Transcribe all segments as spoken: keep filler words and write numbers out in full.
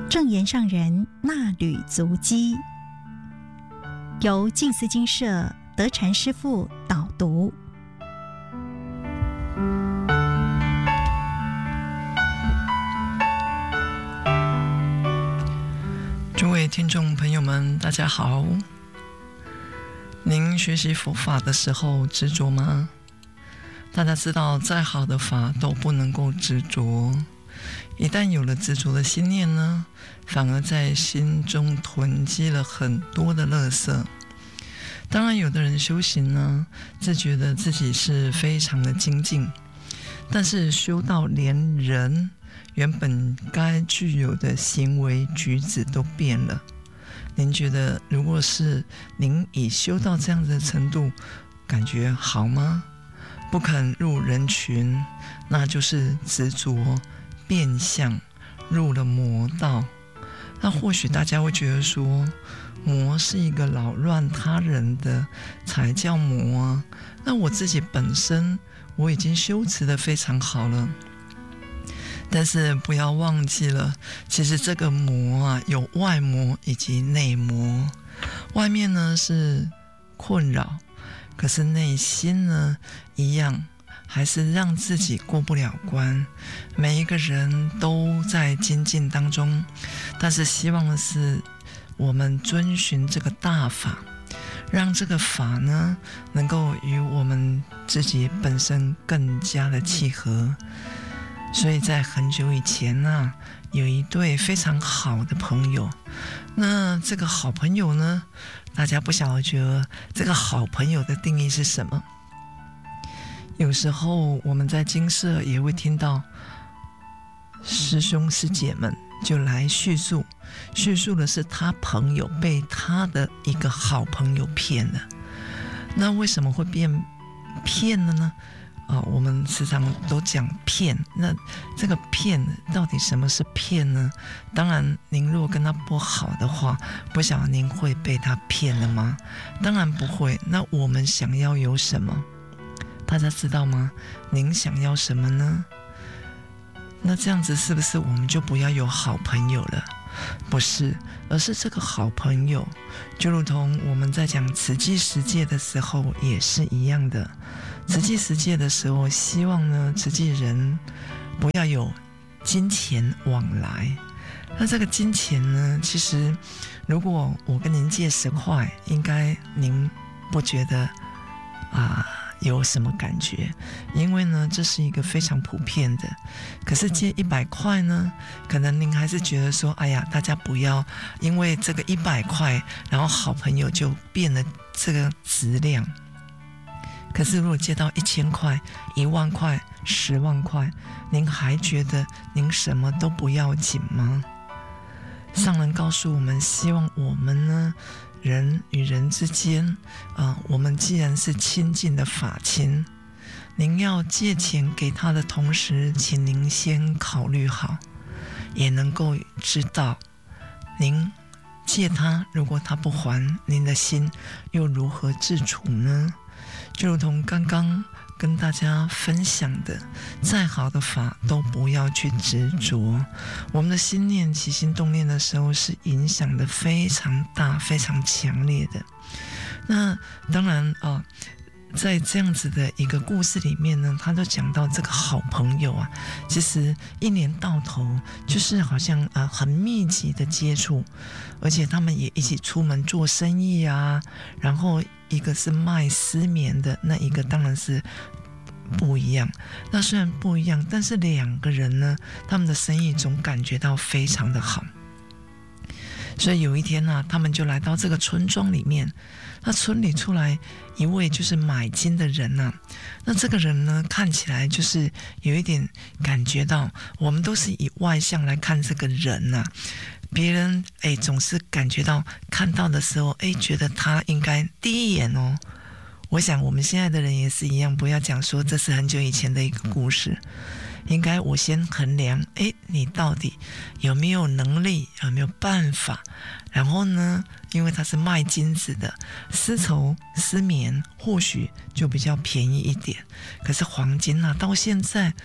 正言上人那履足迹，由静思精舍德禅师父导读。 诸位听众朋友们，大家好。您学习佛法的时候执着吗？大家知道，再好的法都不能够执着。一旦有了执着的心念呢，反而在心中囤积了很多的垃圾。当然，有的人修行呢，自觉得自己是非常的精进，但是修到连人原本该具有的行为举止都变了。您觉得，如果是您已修到这样的程度，感觉好吗？不肯入人群，那就是执着变相入了魔道。那或许大家会觉得说，魔是一个扰乱他人的才叫魔啊。那我自己本身我已经修持得非常好了。但是不要忘记了，其实这个魔啊，有外魔以及内魔。外面呢是困扰，可是内心呢一样还是让自己过不了关。每一个人都在精进当中，但是希望的是我们遵循这个大法，让这个法呢能够与我们自己本身更加的契合。所以在很久以前啊，有一对非常好的朋友。那这个好朋友呢，大家不晓得觉得这个好朋友的定义是什么？有时候我们在精舍也会听到师兄师姐们就来叙述，叙述的是他朋友被他的一个好朋友骗了。那为什么会变骗了呢？哦，我们时常都讲骗，那这个骗到底什么是骗呢？当然，您如果跟他不好的话，不晓得您会被他骗了吗？当然不会。那我们想要有什么？大家知道吗？您想要什么呢？那这样子是不是我们就不要有好朋友了？不是，而是这个好朋友，就如同我们在讲慈济十戒的时候也是一样的。慈济十戒的时候，希望呢慈济人不要有金钱往来。那这个金钱呢，其实如果我跟您借十块，应该您不觉得啊、呃、有什么感觉，因为呢这是一个非常普遍的。可是借一百块呢，可能您还是觉得说，哎呀，大家不要因为这个一百块，然后好朋友就变了这个质量。可是如果借到一千块、一万块、十万块，您还觉得您什么都不要紧吗？上人告诉我们，希望我们呢，人与人之间啊、呃，我们既然是亲近的法亲，您要借钱给他的同时，请您先考虑好，也能够知道，您借他，如果他不还，您的心又如何自处呢？就如同刚刚跟大家分享的，再好的法都不要去执着。我们的心念起心动念的时候，是影响的非常大、非常强烈的。那当然啊、呃，在这样子的一个故事里面呢，他都讲到这个好朋友啊，其实一年到头就是好像啊、呃、很密集的接触，而且他们也一起出门做生意啊，然后一个是卖丝棉的，那一个当然是不一样。那虽然不一样，但是两个人呢，他们的生意总感觉到非常的好。所以有一天呢、啊，他们就来到这个村庄里面。那村里出来一位就是买金的人呐、啊，那这个人呢，看起来就是有一点感觉到，我们都是以外相来看这个人呐、啊。别人哎总是感觉到看到的时候，哎觉得他应该第一眼哦。我想我们现在的人也是一样，不要讲说这是很久以前的一个故事。应该我先衡量，哎，你到底有没有能力，有没有办法？然后呢，因为他是卖金子的，丝绸、丝棉或许就比较便宜一点。可是黄金啊，到现在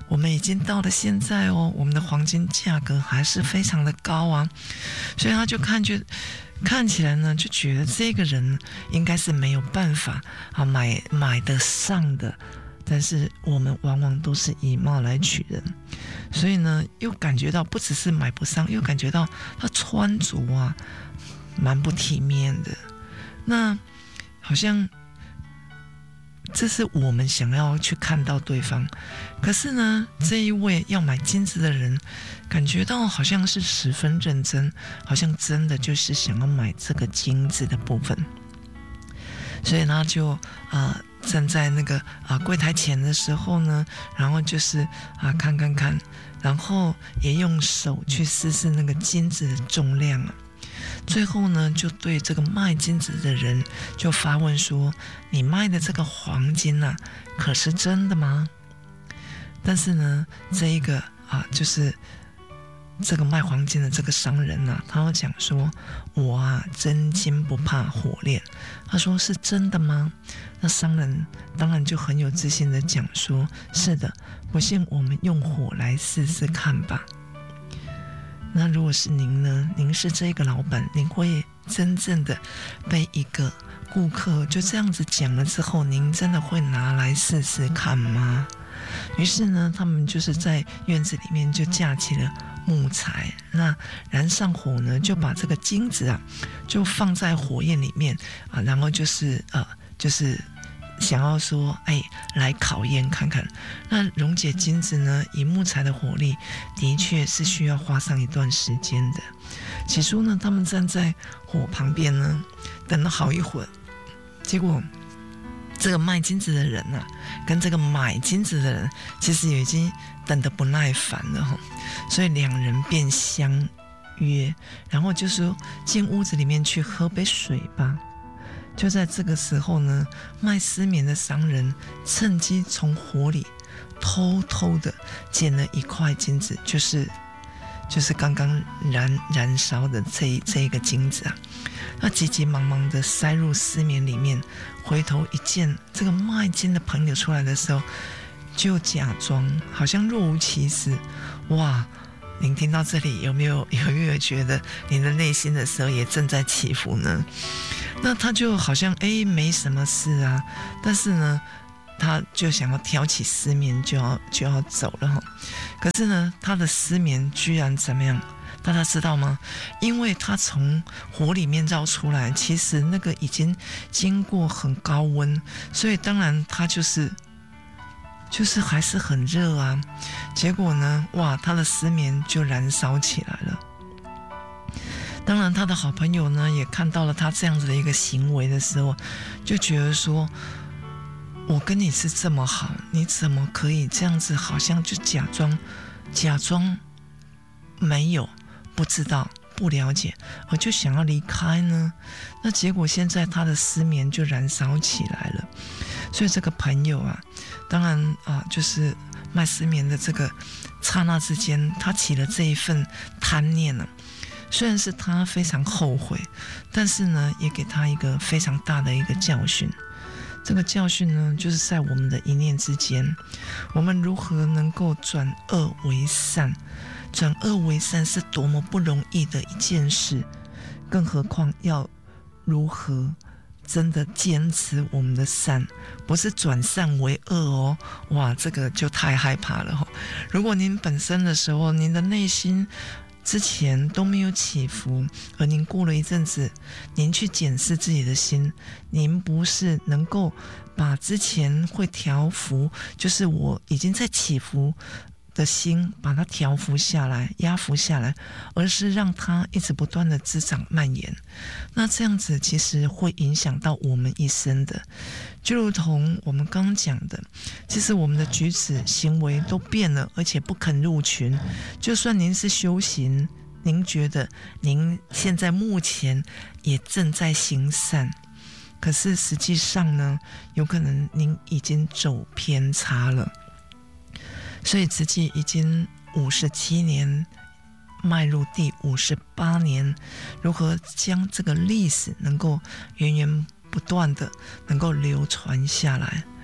我们已经到了现在哦，我们的黄金价格还是非常的高啊，所以他就看觉看起来呢，就觉得这个人应该是没有办法啊买买得上的。但是我们往往都是以貌来取人，所以呢，又感觉到不只是买不上，又感觉到他穿着啊蛮不体面的。那好像这是我们想要去看到对方，可是呢，这一位要买金子的人，感觉到好像是十分认真，好像真的就是想要买这个金子的部分，所以他就啊。呃站在那个啊柜台前的时候呢，然后就是啊看看看，然后也用手去试试那个金子的重量啊。最后呢，就对这个卖金子的人就发问说：“你卖的这个黄金啊，可是真的吗？”但是呢，这一个啊就是。这个卖黄金的这个商人啊，他要讲说：“我啊，真金不怕火炼。”他说：“是真的吗？”那商人当然就很有自信的讲说：“是的，不信我们用火来试试看吧。”那如果是您呢？您是这个老板，您会真正的被一个顾客就这样子讲了之后，您真的会拿来试试看吗？于是呢，他们就是在院子里面就架起了木材，那燃上火呢，就把这个金子啊，就放在火焰里面啊，然后就是呃，就是想要说，哎，来考验看看。那溶解金子呢，以木材的火力，的确是需要花上一段时间的。起初呢，他们站在火旁边呢，等了好一会儿，结果。这个卖金子的人啊，跟这个买金子的人，其实也已经等得不耐烦了哈，所以两人便相约，然后就说进屋子里面去喝杯水吧。就在这个时候呢，卖丝棉的商人趁机从火里偷偷的捡了一块金子，就是就是刚刚燃燃烧的这一这一个金子啊。他急急忙忙的塞入丝棉里面，回头一见这个卖金的朋友出来的时候，就假装好像若无其事。哇，您听到这里有没有有没有觉得您的内心的时候也正在起伏呢？那他就好像哎没什么事啊，但是呢，他就想要挑起丝棉就要就要走了哈。可是呢，他的丝棉居然怎么样？大家知道吗？因为它从火里面绕出来，其实那个已经经过很高温，所以当然它就是就是还是很热啊。结果呢，哇，他的丝棉就燃烧起来了。当然，他的好朋友呢也看到了他这样子的一个行为的时候，就觉得说：“我跟你是这么好，你怎么可以这样子？好像就假装假装没有。”不知道不了解，我就想要离开呢，那结果现在他的丝棉就燃烧起来了，所以这个朋友啊，当然啊，就是卖丝棉的这个刹那之间，他起了这一份贪念呢、啊。虽然是他非常后悔，但是呢，也给他一个非常大的一个教训。这个教训呢，就是在我们的一念之间，我们如何能够转恶为善。转恶为善是多么不容易的一件事，更何况要如何真的坚持我们的善，不是转善为恶哦。哇，这个就太害怕了、哦、如果您本身的时候，您的内心之前都没有起伏，而您过了一阵子，您去检视自己的心，您不是能够把之前会调伏，就是我已经在起伏的心把它调伏下来，压服下来，而是让它一直不断的滋长蔓延。那这样子其实会影响到我们一生的，就如同我们刚刚讲的，其实我们的举止行为都变了，而且不肯入群。就算您是修行，您觉得您现在目前也正在行善，可是实际上呢，有可能您已经走偏差了。所以慈济已经五十七年，迈入第五十八年，如何将这个历史能够源源不断的能够流传下来？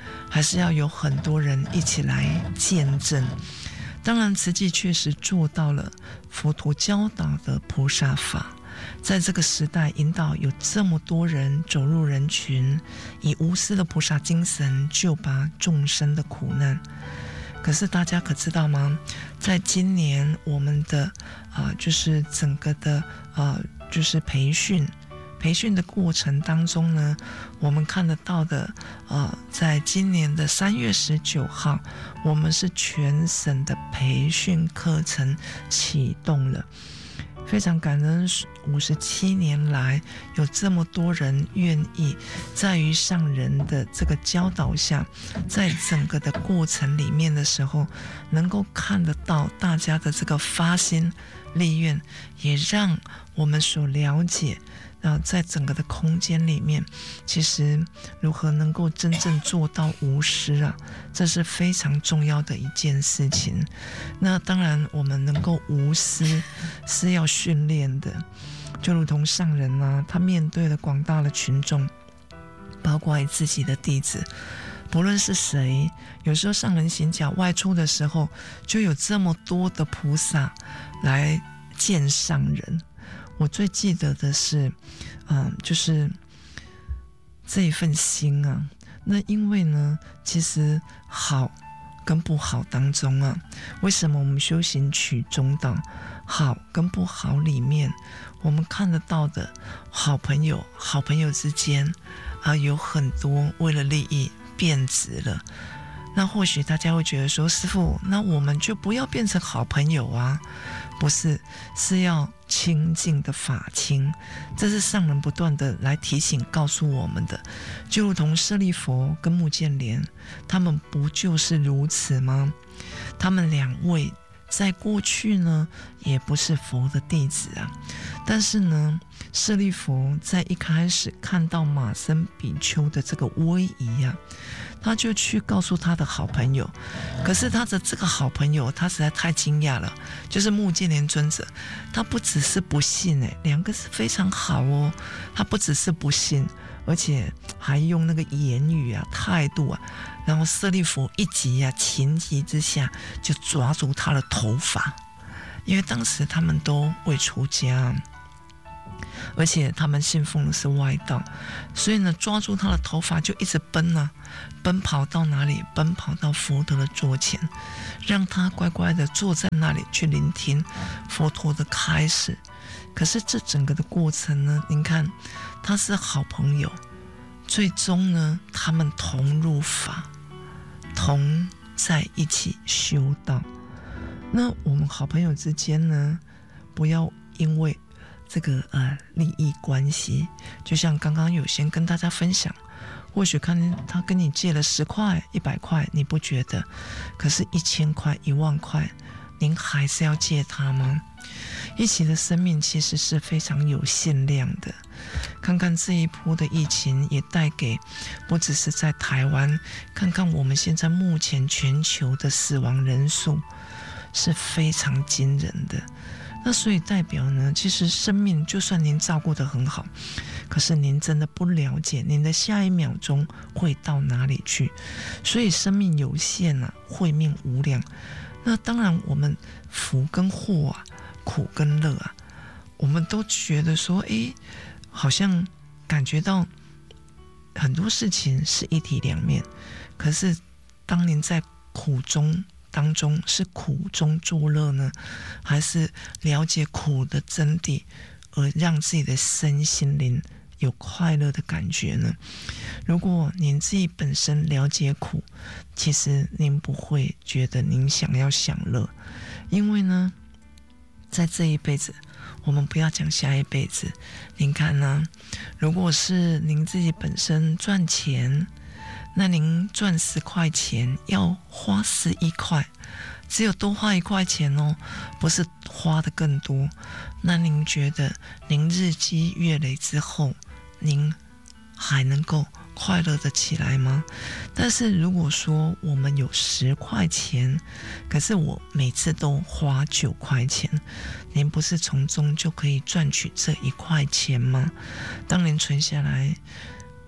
还是要有很多人一起来见证。当然慈济确实做到了佛陀教导的菩萨法，在这个时代引导有这么多人走入人群，以无私的菩萨精神救拔众生的苦难。可是大家可知道吗？在今年我们的啊、呃，就是整个的啊、呃，就是培训培训的过程当中呢，我们看得到的呃，在今年的三月十九号，我们是全省的培训课程启动了。非常感恩，五十七年来有这么多人愿意在于上人的这个教导下，在整个的过程里面的时候，能够看得到大家的这个发心立愿，也让我们所了解呃，在整个的空间里面，其实如何能够真正做到无私啊，这是非常重要的一件事情。那当然我们能够无私是要训练的，就如同上人啊，他面对了广大的群众，包括自己的弟子，不论是谁，有时候上人行脚外出的时候，就有这么多的菩萨来见上人。我最记得的是嗯，就是这一份心啊。那因为呢，其实好跟不好当中啊，为什么我们修行取中道？好跟不好里面，我们看得到的好朋友好朋友之间啊，有很多为了利益变质了。那或许大家会觉得说，师父，那我们就不要变成好朋友啊。不是，是要清净的法亲，这是上人不断的来提醒告诉我们的。就如同舍利弗跟目犍连，他们不就是如此吗？他们两位在过去呢，也不是佛的弟子啊。但是呢，舍利弗在一开始看到马僧比丘的这个威仪啊，他就去告诉他的好朋友。可是他的这个好朋友，他实在太惊讶了，就是目犍连尊者，他不只是不信哎，两个是非常好哦。他不只是不信，而且还用那个言语啊、态度啊，然后舍利弗一急啊，情急之下就抓住他的头发，因为当时他们都未出家。而且他们信奉的是外道，所以呢，抓住他的头发就一直奔啊，奔跑到哪里？奔跑到佛陀的座前，让他乖乖的坐在那里去聆听佛陀的开示。可是这整个的过程呢，您看，他是好朋友，最终呢，他们同入法，同在一起修道。那我们好朋友之间呢，不要因为这个呃利益关系，就像刚刚有先跟大家分享，或许看他跟你借了十块、一百块，你不觉得？可是，一千块、一万块，您还是要借他吗？一起的生命其实是非常有限量的。看看这一波的疫情，也带给不只是在台湾，看看我们现在目前全球的死亡人数是非常惊人的。那所以代表呢，其实生命就算您照顾得很好，可是您真的不了解您的下一秒钟会到哪里去。所以生命有限啊，慧命无量。那当然我们福跟祸啊，苦跟乐啊，我们都觉得说，诶，好像感觉到很多事情是一体两面。可是当您在苦中当中，是苦中作乐呢，还是了解苦的真谛，而让自己的身心灵有快乐的感觉呢？如果您自己本身了解苦，其实您不会觉得您想要享乐，因为呢，在这一辈子，我们不要讲下一辈子，您看呢，如果是您自己本身赚钱，那您赚十块钱要花十一块，只有多花一块钱哦，不是花的更多。那您觉得您日积月累之后，您还能够快乐的起来吗？但是如果说我们有十块钱，可是我每次都花九块钱，您不是从中就可以赚取这一块钱吗？当您存下来，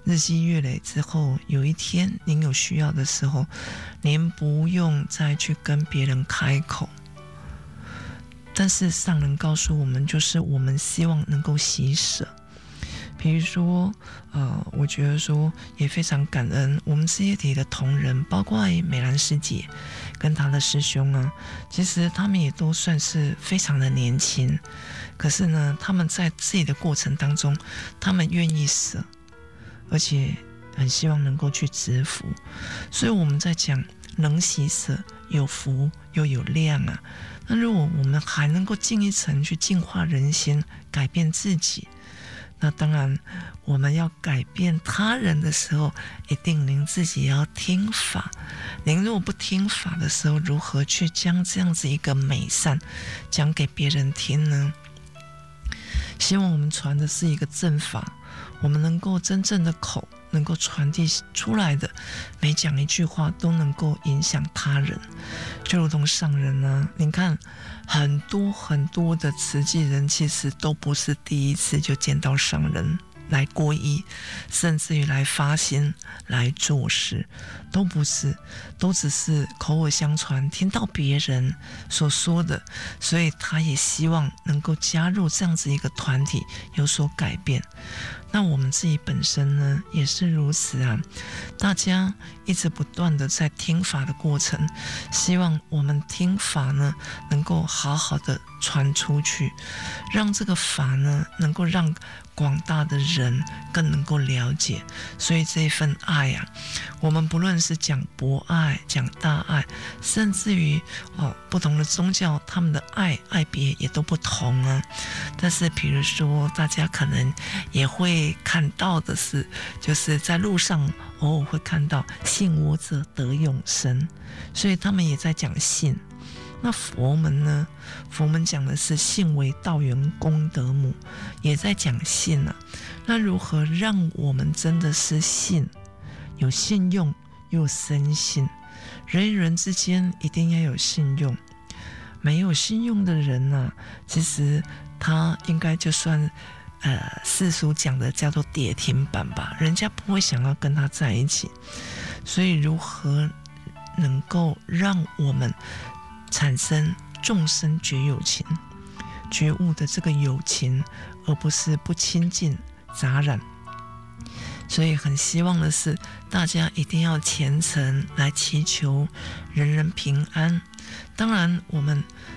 日积月累之后，有一天您有需要的时候，您不用再去跟别人开口。但是上人告诉我们，就是我们希望能够惜舍。比如说，呃，我觉得说也非常感恩我们事业体的同仁，包括美兰师姐跟她的师兄啊，其实他们也都算是非常的年轻，可是呢，他们在自己的过程当中，他们愿意舍，而且很希望能够去知福。所以我们在讲能惜舍，有福又有量啊。那如果我们还能够进一层去净化人心，改变自己，那当然我们要改变他人的时候，一定您自己要听法。您如果不听法的时候，如何去将这样子一个美善讲给别人听呢？希望我们传的是一个正法，我们能够真正的口能够传递出来的，每讲一句话都能够影响他人。就如同上人呢、啊，您看很多很多的慈济人其实都不是第一次就见到上人来皈依，甚至于来发心来做事，都不是，都只是口耳相传，听到别人所说的，所以他也希望能够加入这样子一个团体，有所改变。那我们自己本身呢，也是如此啊。大家一直不断的在听法的过程，希望我们听法呢，能够好好的传出去，让这个法呢，能够让广大的人更能够了解。所以这一份爱啊，我们不论是讲博爱、讲大爱，甚至于哦不同的宗教，他们的爱爱别也都不同啊。但是比如说大家可能也会看到的是，就是在路上偶尔会看到信我者得永生，所以他们也在讲信。那佛门呢？佛门讲的是信为道源功德母，也在讲信啊。那如何让我们真的是信，有信用又生信？人与人之间一定要有信用，没有信用的人啊，其实他应该就算呃世俗讲的叫做跌停板吧，人家不会想要跟他在一起。所以如何能够让我们产生众生觉有情，觉悟的这个有情，而不是不亲近杂染。所以很希望的是，大家一定要虔诚来祈求人人平安。当然我们